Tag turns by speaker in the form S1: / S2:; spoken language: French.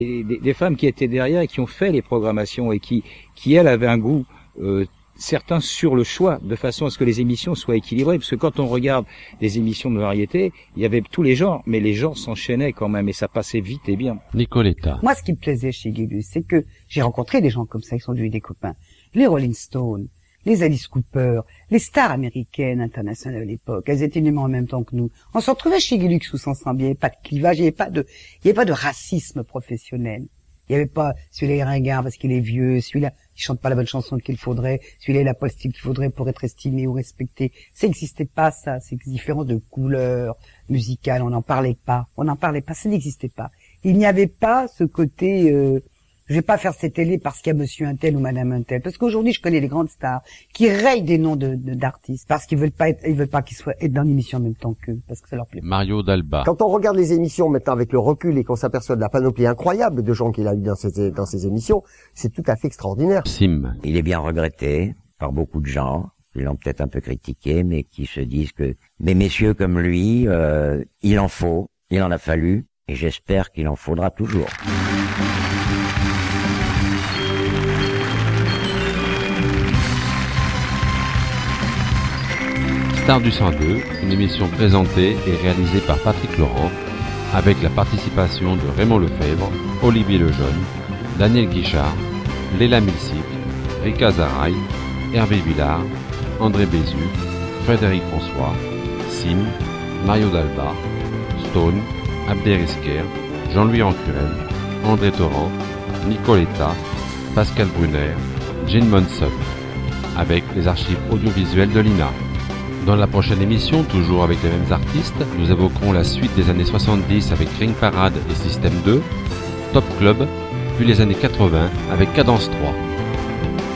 S1: Des femmes qui étaient derrière et qui ont fait les programmations et qui elles, avaient un goût certain sur le choix, de façon à ce que les émissions soient équilibrées. Parce que quand on regarde des émissions de variété, il y avait tous les genres, mais les genres s'enchaînaient quand même et ça passait vite et bien.
S2: Nicoletta.
S3: Moi, ce qui me plaisait chez Guilus, c'est que j'ai rencontré des gens comme ça, qui sont devenus des copains. Les Rolling Stones, les Alice Cooper, les stars américaines, internationales à l'époque, elles étaient nées en même temps que nous. On se retrouvait chez Guilux tous ensemble, il n'y avait pas de clivage, il n'y avait pas de racisme professionnel. Il n'y avait pas celui-là est ringard parce qu'il est vieux, celui-là il chante pas la bonne chanson qu'il faudrait, celui-là il a pas le style qu'il faudrait pour être estimé ou respecté. Ça n'existait pas, ça, ces différences de couleurs musicales, on n'en parlait pas, ça n'existait pas. Il n'y avait pas ce côté je vais pas faire cette télé parce qu'il y a monsieur un tel ou madame un tel. Parce qu'aujourd'hui, je connais les grandes stars qui rayent des noms d'artistes parce qu'ils veulent pas qu'ils soient être dans l'émission en même temps qu'eux, parce que ça leur plaît.
S2: Mario Dalba.
S4: Quand on regarde les émissions maintenant avec le recul et qu'on s'aperçoit de la panoplie incroyable de gens qu'il a eu dans ces émissions, c'est tout à fait extraordinaire.
S2: Sim.
S5: Il est bien regretté par beaucoup de gens qui l'ont peut-être un peu critiqué, mais qui se disent que des messieurs comme lui, il en a fallu, et j'espère qu'il en faudra toujours.
S2: Star du 102, une émission présentée et réalisée par Patrick Laurent, avec la participation de Raymond Lefebvre, Olivier Lejeune, Daniel Guichard, Léla Milsic, Rika Zaraï, Hervé Villard, André Bézu, Frédéric François, Sim, Mario Dalba, Stone, Abderrezker, Jean-Louis Ancurel, André Torrent, Nicoletta, Pascal Brunner, Jane Monson, avec les archives audiovisuelles de l'INA. Dans la prochaine émission, toujours avec les mêmes artistes, nous évoquerons la suite des années 70 avec Ring Parade et Système 2, Top Club, puis les années 80 avec Cadence 3.